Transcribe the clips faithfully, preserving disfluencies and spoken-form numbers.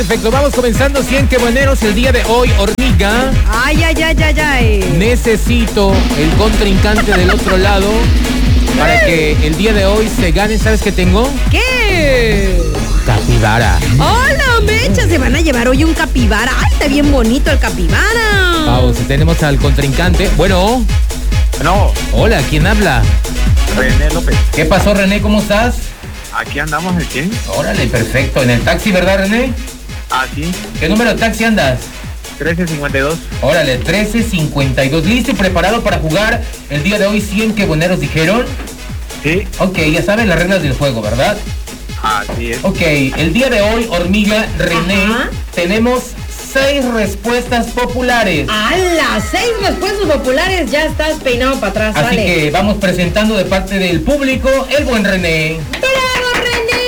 Perfecto, vamos comenzando cien que bueneros el día de hoy, hormiga. Ay, ay, ay, ay, ay. Necesito el contrincante del otro lado para que el día de hoy se gane. ¿Sabes qué tengo? ¿Qué? Capibara. Hola, mecha, se van a llevar hoy un capibara. Ay, está bien bonito el capibara. Vamos, tenemos al contrincante. Bueno. No. Hola, ¿quién habla? René López. ¿Qué pasó, René? ¿Cómo estás? Aquí andamos, ¿el quién? Órale, perfecto. En el taxi, ¿verdad, René? Ah, sí. ¿Qué número de taxi andas? trece cincuenta y dos. Órale, trece cincuenta y dos. ¿Listo y preparado para jugar el día de hoy cien que bueneros dijeron? Sí. Ok, ya saben las reglas del juego, ¿verdad? Así es. Ok, el día de hoy, hormiga, René, Ajá. tenemos seis respuestas populares. ¡Hala! Seis respuestas populares, ya estás peinado para atrás, Así sale. que vamos presentando de parte del público el buen René. ¡Bravo, René!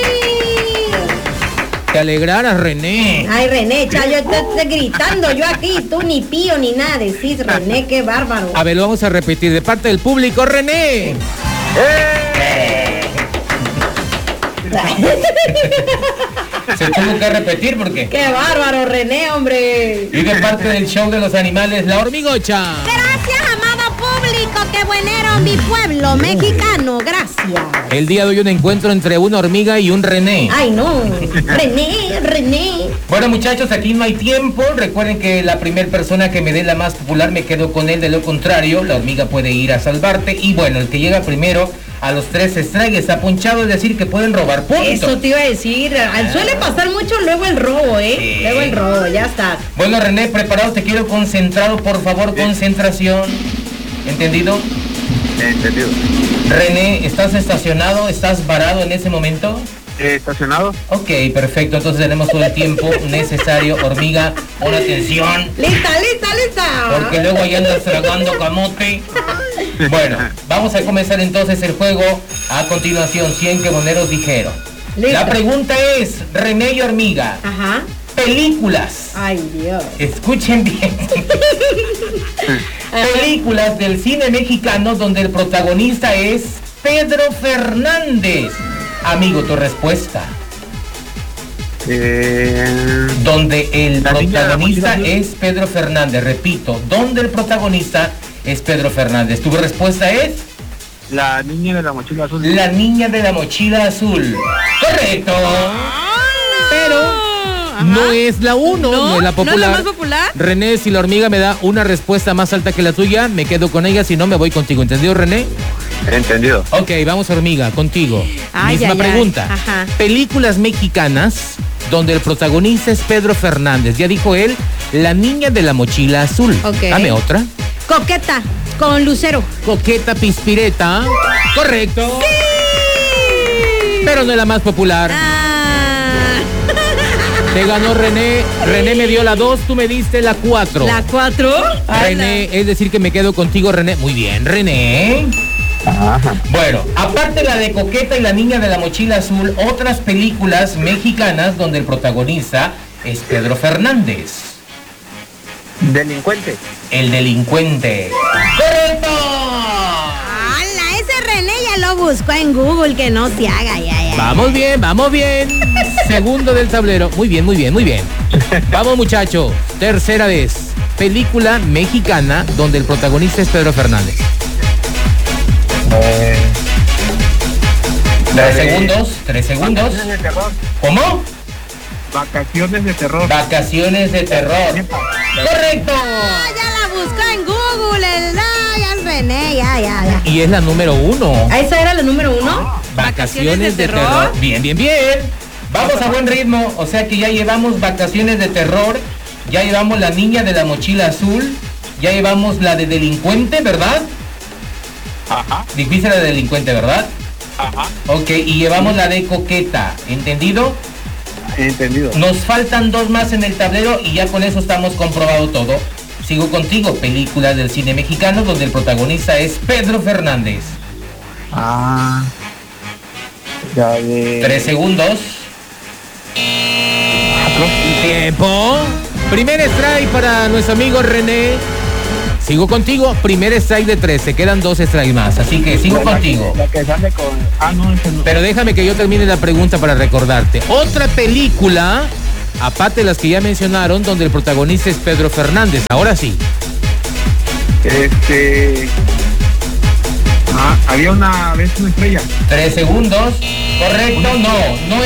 Te alegraras, René. Ay, René, cha, yo estoy estoy gritando yo aquí, tú ni pío ni nada decís, René, qué bárbaro. A ver, lo vamos a repetir de parte del público, René. ¡Eh! Se tuvo que repetir porque. ¡Qué bárbaro, René, hombre! Y de parte del show de los animales, la hormigocha. Gracias, amado público, qué buenero mi pueblo mexicano, gracias. El día de hoy un encuentro entre una hormiga y un René. Ay, no, René, René. Bueno, muchachos, aquí no hay tiempo. Recuerden que la primera persona que me dé la más popular me quedo con él. De lo contrario, la hormiga puede ir a salvarte. Y bueno, el que llega primero a los tres strikes está ponchado, es decir, que pueden robar puntos. Eso te iba a decir, suele pasar mucho luego el robo, ¿eh? Sí. Luego el robo, ya está. Bueno, René, preparado, te quiero concentrado, por favor, concentración. ¿Entendido? Entendido. René, ¿estás estacionado? ¿Estás varado en ese momento? Eh, ¿Estacionado? Ok, perfecto, entonces tenemos todo el tiempo necesario. Hormiga, pon atención, ¡Lista, lista, lista! porque luego ahí andas tragando camote. Bueno, vamos a comenzar entonces el juego. A continuación, cien que moneros dijeron. Listo. La pregunta es, René y hormiga, Ajá. películas. Ay, Dios. Escuchen bien. Películas del cine mexicano donde el protagonista es Pedro Fernández. Amigo, tu respuesta. Eh... Donde el La niña de la protagonista mochila azul. es Pedro Fernández. Repito, donde el protagonista es Pedro Fernández. Tu respuesta es La niña de la mochila azul. La niña de la mochila azul. Correcto. Pero Ajá. no es la uno, no, ¿No? es la ¿No es la popular. más popular? René, si la hormiga me da una respuesta más alta que la tuya, me quedo con ella, si no me voy contigo. ¿Entendido, René? Entendido. Ok, vamos, hormiga, contigo. Ay, Misma ay, ay. pregunta. Ajá. Películas mexicanas donde el protagonista es Pedro Fernández. Ya dijo él, La niña de la mochila azul. Ok. Dame otra. Coqueta, con Lucero. Coqueta Pispireta. Correcto. Pero no es la más popular. Ah. Te ganó René. René me dio la dos, tú me diste la cuatro. ¿La cuatro? René, es decir que me quedo contigo, René. Muy bien, René. Ajá. Bueno, aparte la de Coqueta y la niña de la mochila azul, otras películas mexicanas donde el protagonista es Pedro Fernández. Delincuente. El delincuente. ¡Correcto! ¡Hala! Ese René ya lo buscó en Google, que no se haga, ya, ya. Vamos bien, vamos bien. Segundo del tablero. Muy bien, muy bien, muy bien. Vamos, muchacho. Tercera vez. Película mexicana donde el protagonista es Pedro Fernández. Eh... Tres segundos, tres segundos. Vacaciones de terror. ¿Cómo? Vacaciones de terror. Vacaciones de terror. ¡Correcto! Ah, ya la buscó en Google, el ah, ya es René, ya, ya, ya. Y es la número uno. ¿Esa era la número uno? Vacaciones de terror. Bien, bien, bien. Vamos a buen ritmo. O sea que ya llevamos Vacaciones de terror. Ya llevamos La niña de la mochila azul. Ya llevamos la de delincuente, ¿verdad? Ajá. Difícil la de delincuente, ¿verdad? Ajá. Ok, y llevamos la de coqueta. ¿Entendido? Entendido. Nos faltan dos más en el tablero y ya con eso estamos comprobado todo. Sigo contigo. Películas del cine mexicano donde el protagonista es Pedro Fernández. Ah. Ya de... Tres segundos. Tiempo. Primer strike para nuestro amigo René. Sigo contigo. Primer strike de tres. Se quedan dos strikes más. Así que sigo La contigo. que- La que sale con... Ah, no, ese no. Pero déjame que yo termine la pregunta para recordarte. Otra película aparte de las que ya mencionaron, donde el protagonista es Pedro Fernández. Ahora sí. Este. Ah, había una vez una estrella. Tres segundos. Correcto, no, no